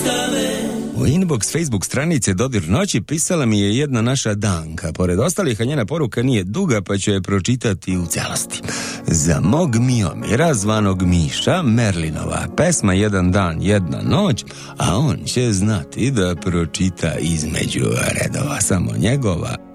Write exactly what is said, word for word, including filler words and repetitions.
U inbox Facebook stranice Dodir noći pisala mi je jedna naša Danka. Pored ostalih, a njena poruka nije duga, pa ću je pročitati u celosti. Za mog Miomira, zvanog Miša, Merlinova pesma Jedan dan, jedna noć, a on će znati da pročita između redova. Samo njegova